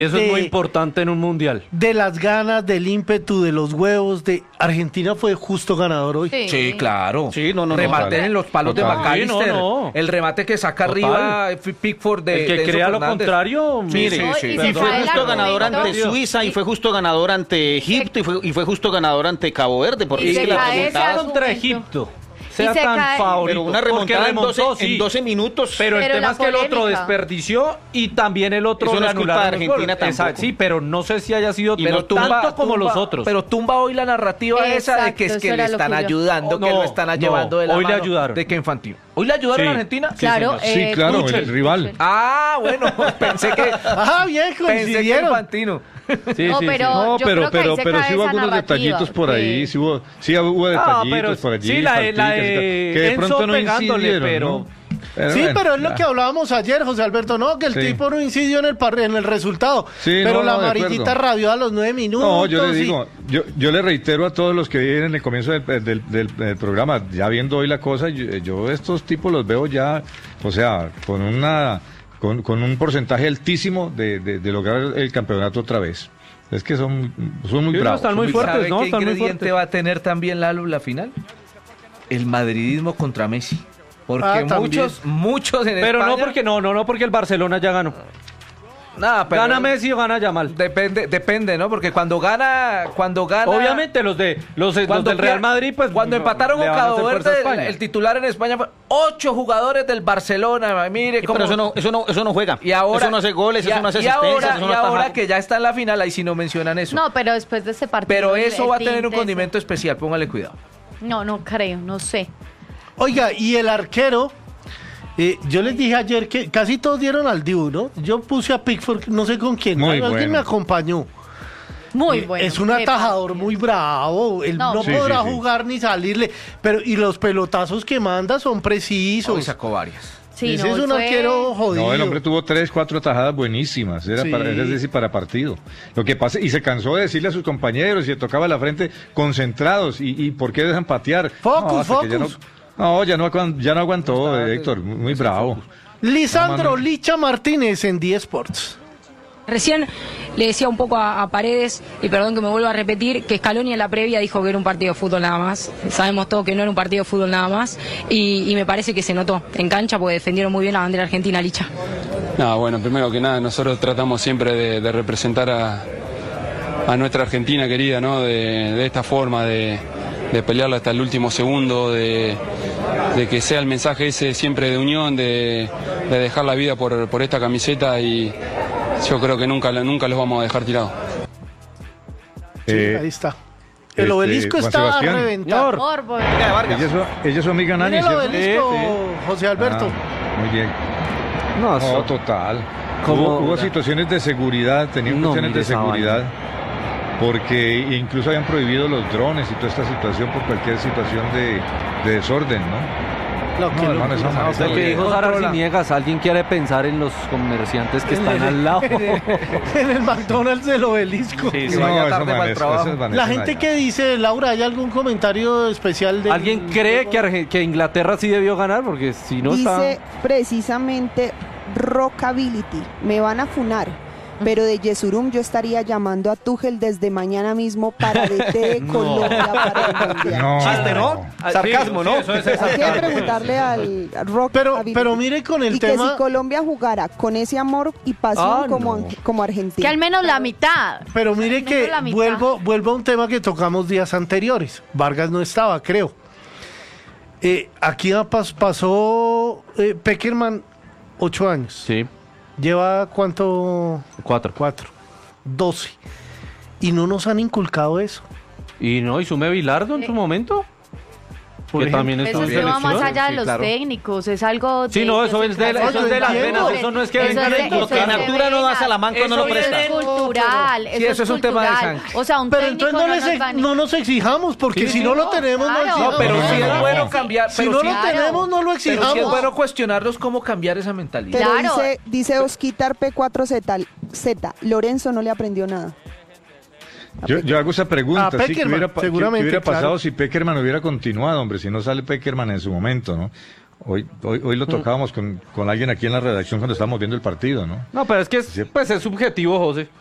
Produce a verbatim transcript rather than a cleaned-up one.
Eso de, es muy importante en un mundial. De las ganas, del ímpetu, de los huevos, de Argentina fue justo ganador hoy. Sí, Sí, claro. Sí, no, no, remate no, en los palos total. de McAllister. Sí, no, no. El remate que saca Total. arriba Pickford de El que de Enzo crea lo Fernández. contrario, Sí, mire. sí, No, sí. y Perdón. se Fue cae el justo ganador argumento. ante Suiza y fue justo ganador ante Egipto y fue, y fue justo ganador ante Cabo Verde. Porque Y es se que la cae ese remontada- argumento. Contra Egipto. Sea Y se tan cae- favorito. pero una porque remontada en remontó, doce, sí. en doce minutos. Pero el Pero tema la es que el otro polémica. desperdició y también el otro Eso no le es culpa anularon de el gol. Argentina tampoco. Exacto, sí, pero no sé si haya sido Y pero no tumba- tanto como Tumba- los otros. Pero tumba hoy la narrativa esa de que es Exacto, que eso le era lo están que yo- ayudando, Oh, que no, lo están no, llevando de la hoy le mano ayudaron. de que Infantino. ¿Hoy le ayudaron Sí. a Argentina? Claro, Sí, eh, claro, Tuchel, el rival. Tuchel. Ah, bueno, pensé que Ah, bien, pensé que coincidieron. Infantino. Sí, No, sí, pero- sí. No, yo pero, creo que ahí pero, se pero cae sí hubo esa algunos narrativa, detallitos por ahí, que- sí hubo, sí hubo No, detallitos pero por allí, sí, la de, la falticas, de que de Enzo pronto no pegándole, incidieron, pero... ¿no? Pero Sí, bueno, pero es lo ya. que hablábamos ayer, José Alberto, no, que el Sí. tipo no incidió en el par- en el resultado, Sí, pero no, la no, de amarillita acuerdo. rabió a los nueve minutos. No, yo le y- digo, yo, yo le reitero a todos los que vienen en el comienzo del, del- del- del programa, ya viendo hoy la cosa, yo, yo estos tipos los veo ya, o sea, con una con, con un porcentaje altísimo de, de, de lograr el campeonato otra vez. Es que son, son muy Sí, no, bravos. están muy son fuertes, ¿Sabe ¿no? qué Están muy ingrediente fuertes. va a tener también Lalo la final? El madridismo contra Messi. Porque Ah, también. muchos, muchos en Pero España... no porque no, no, no porque el Barcelona ya ganó. Nada, pero Gana Messi o gana Yamal. Depende, depende, ¿no? Porque cuando gana, cuando gana... Obviamente los de los, los Cuando del Real pier- Madrid, pues cuando empataron le con van a Cabo hacer fuerza a Verde, el, España. el titular en España fue ocho jugadores del Barcelona. Mire cómo... Pero eso no, eso no, eso no juega. Y ahora, eso no hace goles, y a- eso no hace y asistencias, ahora, eso no y ahora ataja. que ya está en la final, ahí sí no mencionan eso. No, pero después de ese partido. Pero el- eso el va a tener un tinte, condimento especial, póngale cuidado. No, no creo, no sé. Oiga, y el arquero, eh, yo les dije ayer que casi todos dieron al Dibu, ¿no? Yo puse a Pickford, no sé con quién, Muy alguien bueno. me acompañó. Muy Eh, bueno. es un qué atajador partido. muy bravo, él no, No. Sí, podrá sí, sí. jugar ni salirle, pero y los pelotazos que manda son precisos. Hoy sacó varias. Sí, Ese no, es un fue- arquero jodido. No, el hombre tuvo tres, cuatro atajadas buenísimas, era, Sí. para, es decir, para partido. Lo que pasa, y se cansó de decirle a sus compañeros, y le tocaba la frente, concentrados, y, y ¿por qué dejan patear? Focus, no, hasta que ya no, focus. no, ya no, aguan- ya no aguantó, Está- eh, Héctor, muy, muy bravo. Lisandro No, mami. Licha Martínez en D Sports. Recién le decía un poco a, a Paredes, y perdón que me vuelva a repetir, que Scaloni en la previa dijo que era un partido de fútbol nada más. Sabemos todos que no era un partido de fútbol nada más, y, y me parece que se notó en cancha porque defendieron muy bien la bandera argentina, Licha. No, bueno, primero que nada, nosotros tratamos siempre de, de representar a, a nuestra Argentina querida, ¿no? De, de esta forma, de, de pelearla hasta el último segundo, de, de que sea el mensaje ese siempre de unión, de, de dejar la vida por, por esta camiseta, y yo creo que nunca, nunca los vamos a dejar tirados. Sí, Eh, ahí está. El este, obelisco Juan está a Sebastián. reventar. Por, por- Ellos son, ellos son amigas Nani, Mire el ¿cierto? obelisco, Sí, José Alberto. Ah, muy bien. No, No, so- total. ¿Cómo? Hubo, hubo situaciones de seguridad, tenían No, cuestiones de mire esa seguridad, porque incluso habían prohibido los drones y toda esta situación por cualquier situación de, de desorden, ¿no? Lo que No, lo- hermano, esa no, manera- Lo que dijo Sara Controla. Arciniegas, alguien quiere pensar en los comerciantes que están al lado. en el McDonald's del obelisco. Que No, vaya eso tarde para el Vanessa, trabajo. eso es Vanessa La gente Naya. que dice, Laura, ¿hay algún comentario especial de ¿Alguien cree que, Arge- que Inglaterra sí debió ganar? Porque si no Dice está... precisamente Rockability, me van a funar, pero de Yesurum yo estaría llamando a Tuchel desde mañana mismo para D T de Colombia para el Mundial. No. Chiste, ¿no? Sarcasmo, ¿no? Hay que preguntarle al Rock. Pero, pero mire con el y que tema... si Colombia jugara con ese amor y pasión Ah, como, no. como Que Argentina. al menos la mitad. Pero mire Al menos que la mitad. vuelvo, vuelvo a un tema que tocamos días anteriores. Vargas no estaba, creo. Eh, aquí ha pas- pasó eh, Peckerman ocho años. Sí, ¿Lleva cuánto? cuatro. Cuatro. Doce. Y no nos han inculcado eso. Y no, y Sume Bilardo en su momento. Por que ejemplo. también Eso estuvo en sí va más selección. allá de Sí, los claro. técnicos, es algo... Sí, de no, eso es de, No, eso yo es de las entiendo. venas, eso no es que Eso vengan es de- en eso Lo que es en de altura no da venas. Salamanca no lo Eso presta. es cultural, Sí, eso es un tema de cultural. sangre. O sea, un Pero técnico entonces no, les nos ex- va ni- no nos exijamos, porque si no lo tenemos, no claro. exijamos. No, pero No, sí no, es no. bueno cambiar. Si pero no sí- lo Claro. tenemos, no lo pero sí es exijamos. bueno cuestionarlos cómo cambiar esa mentalidad. Pero Claro. dice, dice Osquitar P cuatro Z, Z, Lorenzo no le aprendió nada. Yo, yo hago esa pregunta, A sí, ¿qué Peckerman, hubiera, pa- qué- seguramente, qué hubiera pasado claro. si Peckerman hubiera continuado, hombre, si no sale Peckerman en su momento, ¿no? Hoy, hoy, hoy lo tocábamos con, con alguien aquí en la redacción cuando estábamos viendo el partido, ¿no? No, pero es que es, Sí. pues es subjetivo, José.